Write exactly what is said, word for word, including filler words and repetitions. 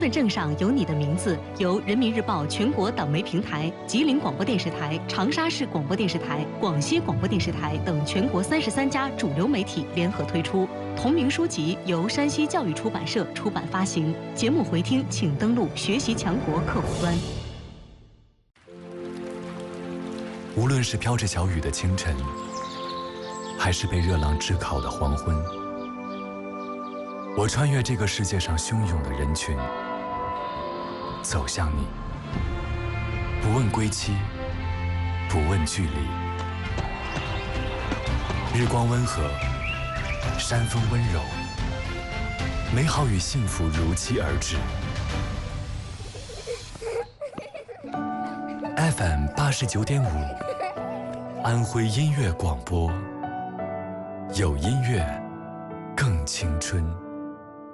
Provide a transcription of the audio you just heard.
份证上有你的名字，由人民日报全国党媒平台、吉林广播电视台、长沙市广播电视台、广西广播电视台等全国三十三家主流媒体联合推出。同名书籍由山西教育出版社出版发行。节目回听请登录学习强国客户端。 无论是飘着小雨的清晨，还是被热浪炙烤的黄昏，我穿越这个世界上汹涌的人群，走向你，不问归期，不问距离。日光温和，山风温柔，美好与幸福如期而至。F M 八十九点五，安徽音乐广播，有音乐，更青春。